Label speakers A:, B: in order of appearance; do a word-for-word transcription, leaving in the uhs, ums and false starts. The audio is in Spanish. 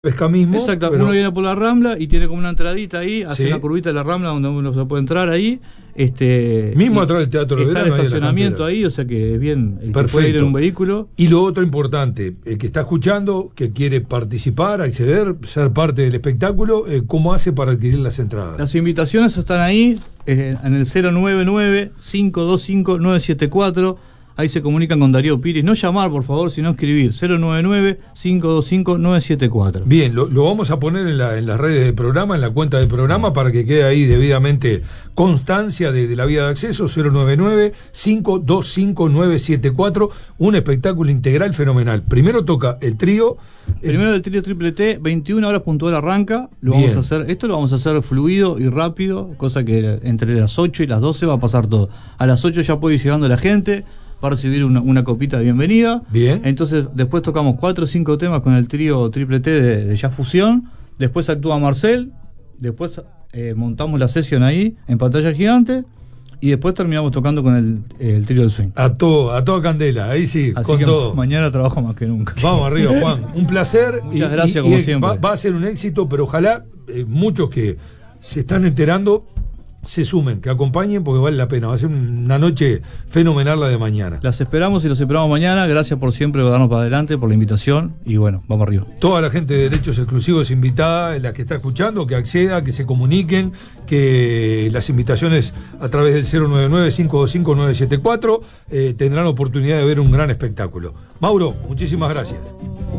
A: Pesca mismo.
B: Exacto,
A: pero...
B: uno viene por la Rambla y tiene como una entradita ahí, hace
A: sí.
B: una curvita de la Rambla donde uno se puede entrar ahí. Este,
A: mismo atrás del Teatro de
B: Verano. Está el estacionamiento ahí, o sea que es bien, el que puede ir en un vehículo.
A: Y lo otro importante, el que está escuchando, que quiere participar, acceder, ser parte del espectáculo, eh, ¿cómo hace para adquirir las entradas?
B: Las invitaciones están ahí, eh, en el cero nueve nueve, cinco dos cinco, nueve siete cuatro. Ahí se comunican con Darío Piris. No llamar, por favor, sino escribir cero nueve nueve, cinco dos cinco, nueve siete cuatro.
A: Bien, lo, lo vamos a poner en, la, en las redes del programa, en la cuenta del programa, para que quede ahí debidamente constancia de, de la vía de acceso. Cero nueve nueve, cinco dos cinco, nueve siete cuatro. Un espectáculo integral fenomenal. Primero toca el trío.
B: Primero el trío Triple T, veintiuna horas puntual arranca. Lo
A: Bien.
B: vamos a hacer, esto lo vamos a hacer fluido y rápido, cosa que entre las ocho y las doce va a pasar todo. A las ocho ya puede ir llegando la gente, va a recibir una, una copita de bienvenida.
A: Bien.
B: Entonces después tocamos cuatro o cinco temas con el trío Triple T de, de Jazz Fusión. Después actúa Marcel. Después eh, montamos la sesión ahí en pantalla gigante. Y después terminamos tocando con el, el trío del swing.
A: A todo, a toda candela, ahí sí,
B: Así
A: con
B: que
A: todo.
B: Mañana trabajo más que nunca.
A: Vamos arriba, Juan. Un placer.
B: Muchas
A: y,
B: gracias,
A: y,
B: como
A: y
B: siempre.
A: Va, va a ser un éxito, pero ojalá eh, muchos que se están enterando se sumen, que acompañen, porque vale la pena. Va a ser una noche fenomenal la de mañana.
B: Las esperamos y los esperamos mañana. Gracias por siempre darnos para adelante, por la invitación. Y bueno, vamos arriba.
A: Toda la gente de Derechos Exclusivos invitada, la que está escuchando, que acceda, que se comuniquen, que las invitaciones a través del cero nueve nueve, cinco dos cinco, nueve siete cuatro eh, tendrán oportunidad de ver un gran espectáculo. Mauro, muchísimas gracias.